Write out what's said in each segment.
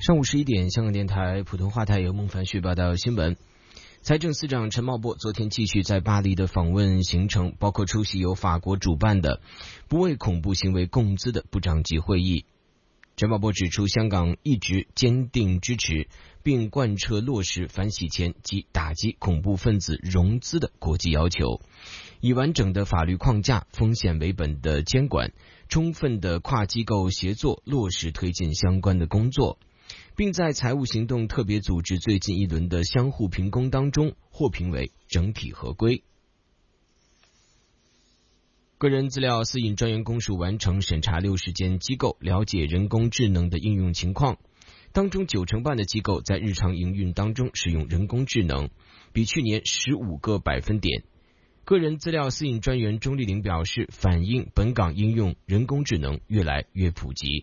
上午11点，香港电台普通话台由孟凡旭报道新闻。财政司长陈茂波昨天继续在巴黎的访问行程，包括出席由法国主办的不为恐怖行为共资的部长级会议。陈茂波指出，香港一直坚定支持并贯彻落实反洗钱及打击恐怖分子融资的国际要求，以完整的法律框架、风险为本的监管、充分的跨机构协作落实推进相关的工作，并在财务行动特别组织最近一轮的相互评估当中获评为整体合规。个人资料私隐专员公署完成审查60间机构了解人工智能的应用情况，当中9成半的机构在日常营运当中使用人工智能，比去年15个百分点。个人资料私隐专员钟丽玲表示，反映本港应用人工智能越来越普及。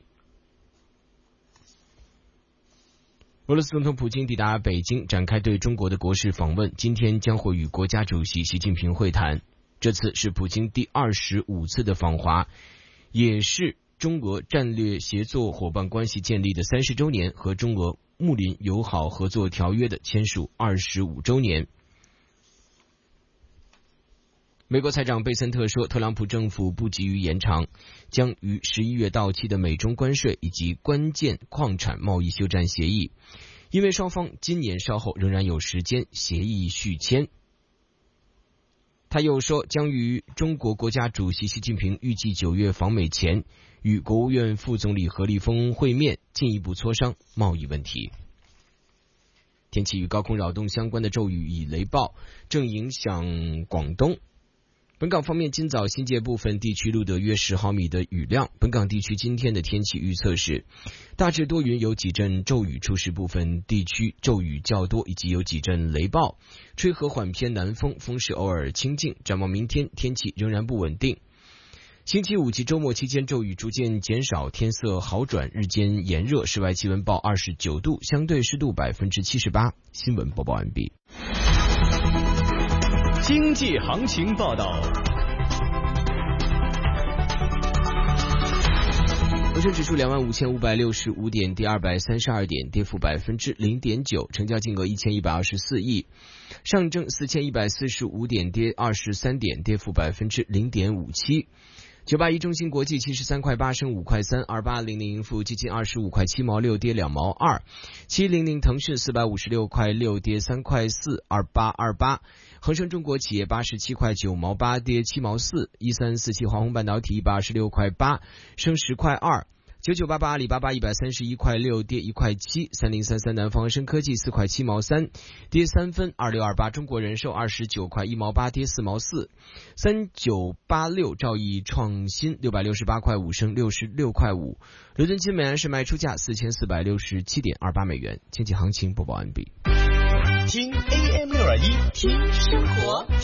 俄罗斯总统普京抵达北京，展开对中国的国事访问，今天将会与国家主席习近平会谈。这次是普京第25次的访华，也是中俄战略协作伙伴关系建立的30周年和中俄睦邻友好合作条约的签署25周年。美国财长贝森特说，特朗普政府不急于延长将于11月到期的美中关税以及关键矿产贸易休战协议，因为双方今年稍后仍然有时间协议续签。他又说，将与中国国家主席习近平预计9月访美前与国务院副总理何立峰会面，进一步磋商贸易问题。天气与高空扰动相关的骤雨与雷暴正影响广东。本港方面，今早新界部分地区录得约10毫米的雨量。本港地区今天的天气预测是大致多云，有几阵骤雨出示，部分地区骤雨较多，以及有几阵雷暴，吹和缓偏南风，风势偶尔清劲。展望明天天气仍然不稳定。星期五及周末期间骤雨逐渐减少，天色好转，日间炎热，室外气温报29度，相对湿度78%。新闻播报完毕。 经济行情报道。 恒生指数25565点，跌232点，跌幅0.9%，成交金额1124亿。上证4145点，跌23点，跌幅0.57%。981中芯国际73块8升5块3，2800盈富基金25块7毛6跌2毛2，700腾讯456块6跌3块4，2828恒生中国企业87块9毛8跌7毛4，1347华虹半导体126块8升10块2，9988阿里巴巴131块6跌1块7，3033南方恒生科技4块7毛3跌3分，2628中国人寿29块1毛8跌4毛4，3986兆易创新668块5升66块5，伦敦金每安士卖出价4467.28美元。经济行情播报完毕。 听 AM621，听生活。